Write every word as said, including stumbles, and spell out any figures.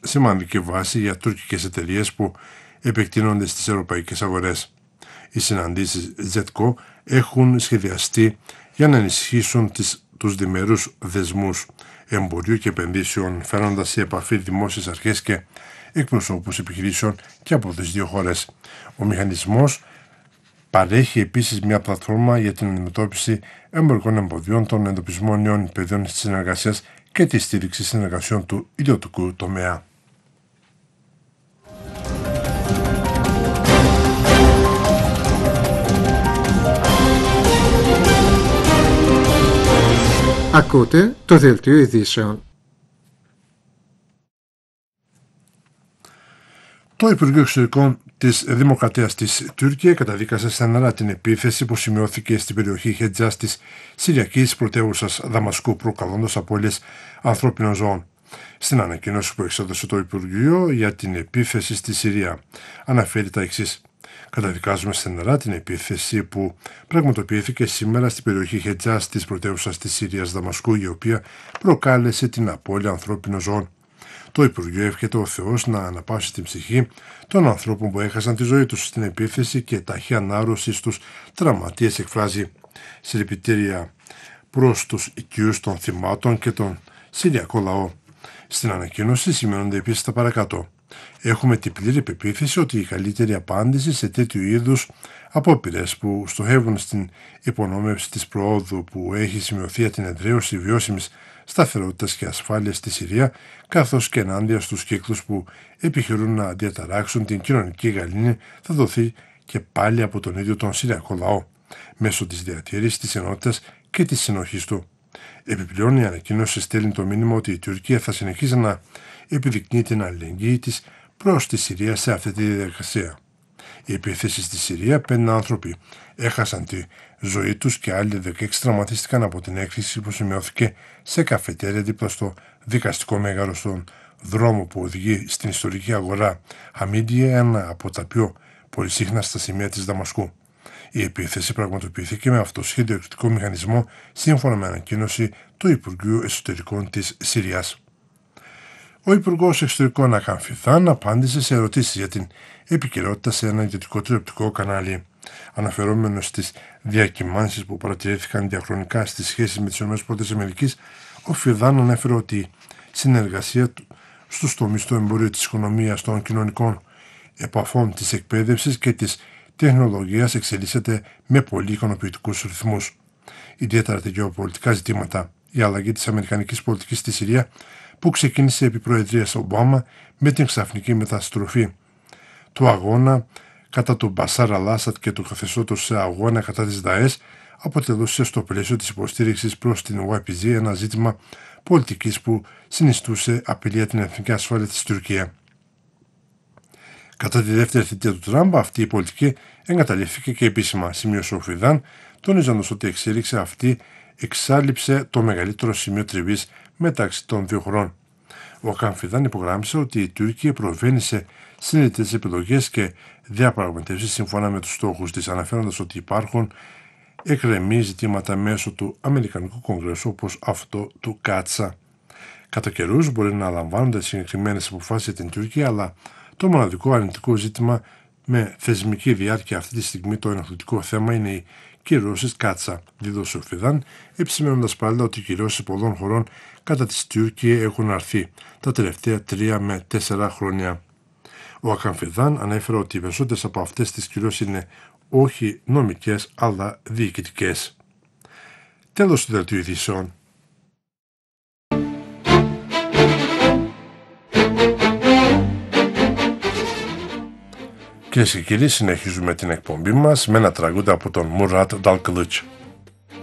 σημαντική βάση για τουρκικές εταιρείες που επεκτείνονται στις ευρωπαϊκές αγορές. Οι συναντήσεις ζετκο έχουν σχεδιαστεί για να ενισχύσουν τις, τους διμερούς δεσμούς εμπορίου και επενδύσεων, φέροντας σε επαφή δημόσιες αρχές και εκπροσώπους επιχειρήσεων και από τις δύο χώρες. Ο μηχανισμός παρέχει επίσης μια πλατφόρμα για την αντιμετώπιση εμπορικών εμποδιών, τον εντοπισμό νέων πεδίων της συνεργασίας και τη στήριξη συνεργασιών του ιδιωτικού τομέα. Ακούτε το δελτίο ειδήσεων. Το Υπουργείο Εξωτερικών της Δημοκρατίας της Τουρκία καταδίκασε στεναρά την επίθεση που σημειώθηκε στην περιοχή Χετζάς της Συριακής πρωτεύουσας Δαμασκού, προκαλώντας απώλειες ανθρώπινων ζώων. Στην ανακοίνωση που εξέδωσε το Υπουργείο για την επίθεση στη Συρία, αναφέρει τα εξής. Καταδικάζουμε στεναρά την επίθεση που πραγματοποιήθηκε σήμερα στην περιοχή Χετζάς της πρωτεύουσας της Συρίας Δαμασκού, η οποία προκάλεσε την απώλεια ανθρώπινων ζώων. Το Υπουργείο εύχεται ο Θεός να αναπαύσει την ψυχή των ανθρώπων που έχασαν τη ζωή τους στην επίθεση και ταχύ ανάρρωση στους τραυματίες. Εκφράζει συλληπιτήρια προς τους οικείους των θυμάτων και τον Συριακό λαό. Στην ανακοίνωση σημαίνονται επίσης τα παρακάτω. Έχουμε την πλήρη πεποίθηση ότι η καλύτερη απάντηση σε τέτοιου είδους απόπειρες που στοχεύουν στην υπονόμευση της προόδου που έχει σημειωθεί για την εδραίωση βιώσιμης σταθερότητας και ασφάλειας στη Συρία, καθώς και ενάντια στους κύκλους που επιχειρούν να διαταράξουν την κοινωνική γαλήνη, θα δοθεί και πάλι από τον ίδιο τον Συριακό λαό, μέσω της διατήρησης της ενότητας και της συνοχής του. Επιπλέον, η ανακοίνωση στέλνει το μήνυμα ότι η Τουρκία θα συνεχίζει να επιδεικνύει την αλληλεγγύη της προς τη Συρία σε αυτή τη διαδικασία. Η επίθεση στη Συρία, πέντε άνθρωποι έχασαν τη ζωή τους και άλλοι δεκαέξι τραυματίστηκαν από την έκρηξη που σημειώθηκε σε καφετέρια δίπλα στο δικαστικό μέγαρο στον δρόμο που οδηγεί στην ιστορική αγορά Χαμίντιε, ένα από τα πιο πολυσύχναστα σημεία της Δαμασκού. Η επίθεση πραγματοποιήθηκε με αυτοσχέδιο εκρηκτικό μηχανισμό σύμφωνα με ανακοίνωση του Υπουργείου Εσωτερικών της Συρίας. Ο Υπουργός Εξωτερικών Ακάν Φιθάν απάντησε σε ερωτήσεις για την επικαιρότητα σε ένα ιδιωτικό τηλεοπτικό κανάλι. Αναφερόμενος στις διακυμάνσεις που παρατηρήθηκαν διαχρονικά στις σχέσεις με τις ΗΠΑ, ο Φιθάν ανέφερε ότι η συνεργασία στους τομείς του εμπορίου, της οικονομίας, των κοινωνικών επαφών, της εκπαίδευσης και της τεχνολογίας εξελίσσεται με πολύ ικανοποιητικούς ρυθμούς. Ιδιαίτερα τα γεωπολιτικά ζητήματα, η αλλαγή της αμερικανικής πολιτικής στη Συρία, που ξεκίνησε επί προεδρίας Ομπάμα με την ξαφνική μεταστροφή του αγώνα κατά του Μπασάρ Αλ-Άσαντ και του καθεστώτος σε αγώνα κατά της ΔΑΕΣ, αποτελούσε στο πλαίσιο της υποστήριξης προς την γουάι πι τζι ένα ζήτημα πολιτικής που συνιστούσε απειλή για την εθνική ασφάλεια της Τουρκία. Κατά τη δεύτερη θητεία του Τραμπ, αυτή η πολιτική εγκαταλείφθηκε και επίσημα, σημείωσε ο Φιθάν, τονίζοντας ότι η εξέλιξη αυτή εξάλληψε το μεγαλύτερο σημείο τριβής μεταξύ των δύο χωρών. Ο Ακάν Φιθάν υπογράμμισε ότι η Τουρκία προβαίνει σε συνειδητές επιλογές και διαπραγματεύσεις σύμφωνα με τους στόχους της, αναφέροντας ότι υπάρχουν εκρεμεί ζητήματα μέσω του Αμερικανικού Κογκρέσου όπως αυτό του Κάτσα. Κατά καιρούς μπορεί να λαμβάνονται συγκεκριμένες αποφάσεις για την Τουρκία, αλλά το μοναδικό αρνητικό ζήτημα με θεσμική διάρκεια αυτή τη στιγμή, το ενοχλητικό θέμα, είναι οι κυρώσεις Κάτσα, δίδωσε ο Φιθάν, επισημένοντας πάλι ότι οι κυρώσεις πολλών χωρών κατά της Τουρκία έχουν αρθεί τα τελευταία τρία με τέσσερα χρόνια. Ο Ακάν Φιθάν ανέφερε ότι οι περισσότερες από αυτές τις κυρώσεις είναι όχι νομικές αλλά διοικητικές. Τέλος του δελτίου ειδήσεων. Κυρίες και κύριοι, συνεχίζουμε την εκπομπή μας με ένα τραγούδι από τον Murat Dalkılıç.